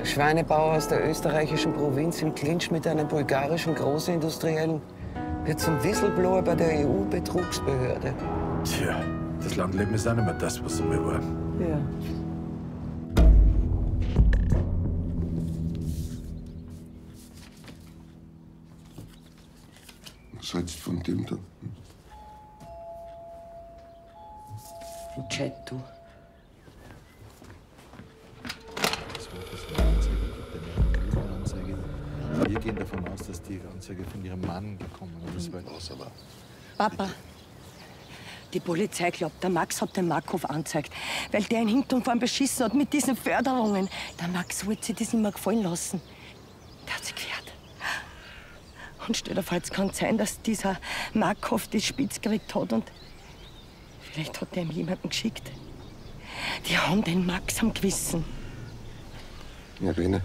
Schweinebauer aus der österreichischen Provinz im Clinch mit einem bulgarischen Großindustriellen wird zum Whistleblower bei der EU-Betrugsbehörde. Tja, das Landleben ist auch nicht mehr das, was es mal war. Ja. Was hältst du von dem da? Ein Chat, du. Wir gehen davon aus, dass die Anzeige von ihrem Mann gekommen ist. Papa, die Polizei glaubt, der Max hat den Markov angezeigt, weil der ihn hinten und vorn beschissen hat mit diesen Förderungen. Der Max wollte sich das nicht mehr gefallen lassen. Der hat sich gewehrt. Und stell dir vor, jetzt kann es sein, dass dieser Markov das spitz gekriegt hat und vielleicht hat er ihm jemanden geschickt. Die haben den Max am Gewissen. Irene,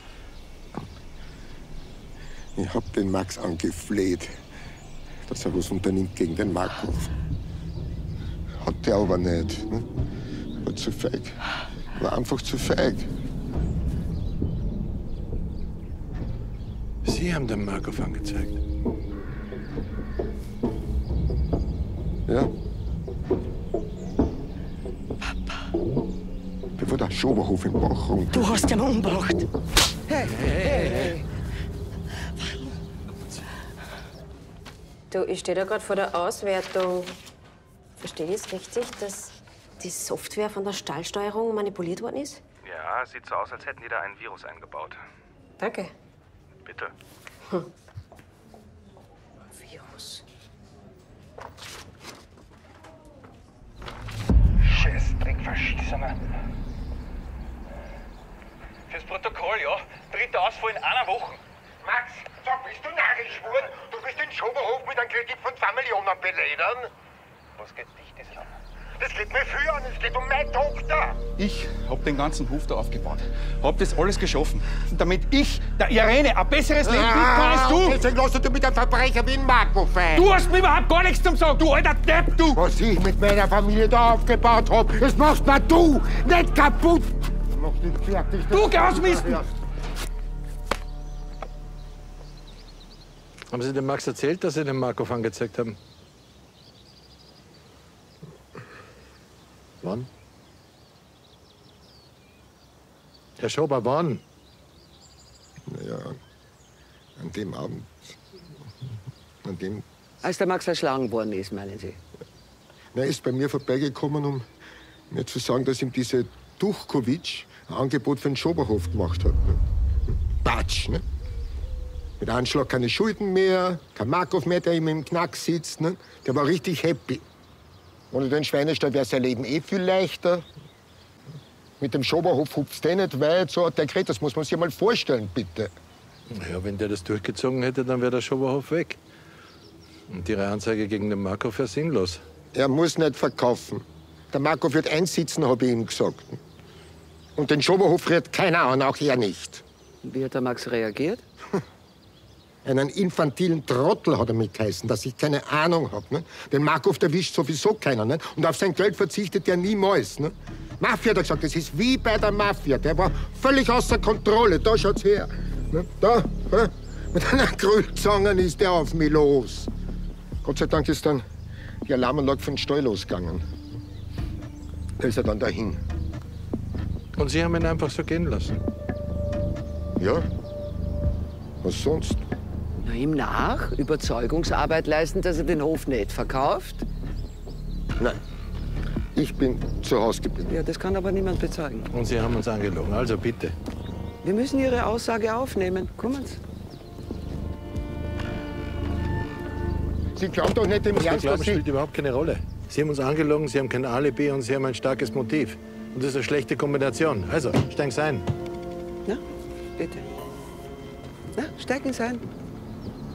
ich hab den Max angefleht, dass er was unternimmt gegen den Markov. Hat der aber nicht. Ne? War zu feig. War einfach zu feig. Sie haben den Markov angezeigt. Ja. Papa. Da war der Schoberhof im Bach rum. Du hast ihn umgebracht. Hey. Du, ich stehe da gerade vor der Auswertung. Verstehe ich es richtig, dass die Software von der Stallsteuerung manipuliert worden ist? Ja, sieht so aus, als hätten die da ein Virus eingebaut. Danke. Bitte. Virus. Scheißdreck, Verschissener. Fürs Protokoll, ja. 3. Ausfall in einer Woche. Max, sag, bist du narrisch geworden? Du bist den Schoberhof mit einem Kredit von 2 Millionen beledern? Was geht dich das an? Das geht mir viel an, es geht um meine Tochter. Ich hab den ganzen Hof da aufgebaut. Hab das alles geschaffen. Und damit ich der Irene ein besseres Leben bieten kann als du. Deswegen lässt du mit einem Verbrecher wie ein Markov ein. Du hast mir überhaupt gar nichts zum Sagen, du alter Depp, du! Was ich mit meiner Familie da aufgebaut hab, das machst mir du nicht kaputt. Mach dich fertig. Du geh ausmisten! Haben Sie dem Max erzählt, dass Sie den Markov angezeigt haben? Wann? Herr Schober, wann? Naja, an dem Abend. An dem. Als der Max erschlagen worden ist, meinen Sie? Er ist bei mir vorbeigekommen, um mir zu sagen, dass ihm diese Duchkowitsch ein Angebot für den Schoberhof gemacht hat. Ne? Batsch, ne? Mit Anschlag keine Schulden mehr, kein Markov mehr, der ihm im Knack sitzt. Ne? Der war richtig happy. Ohne den Schweinestall wäre sein Leben eh viel leichter. Mit dem Schoberhof hupft's eh nicht weit, so hat der geredet. Das muss man sich mal vorstellen, bitte. Ja, wenn der das durchgezogen hätte, dann wäre der Schoberhof weg. Und Ihre Anzeige gegen den Markov wäre sinnlos. Er muss nicht verkaufen. Der Markov wird einsitzen, habe ich ihm gesagt. Und den Schoberhof rührt keiner an, auch er nicht. Wie hat der Max reagiert? Einen infantilen Trottel hat er mitgeheißen, dass ich keine Ahnung habe. Ne? Den Markov erwischt sowieso keiner. Ne? Und auf sein Geld verzichtet er niemals. Ne? Mafia hat er gesagt, das ist wie bei der Mafia. Der war völlig außer Kontrolle. Da schaut's her. Ne? Da, mit einer Grillzange ist der auf mich los. Gott sei Dank ist dann die Alarmanlage von den Stall losgegangen. Da ist er dann dahin. Und Sie haben ihn einfach so gehen lassen? Ja. Was sonst? Na, ihm nach? Überzeugungsarbeit leisten, dass er den Hof nicht verkauft? Nein. Ich bin zu Hause geblieben. Ja, das kann aber niemand bezeugen. Und Sie haben uns angelogen, also bitte. Wir müssen Ihre Aussage aufnehmen. Kommen Sie. Sie glauben doch nicht im Das Ernst, Glauben dass Sie... spielt überhaupt keine Rolle. Sie haben uns angelogen, Sie haben kein Alibi und Sie haben ein starkes Motiv. Und das ist eine schlechte Kombination. Also, steigen Sie ein. Ja, bitte. Na, steigen Sie ein.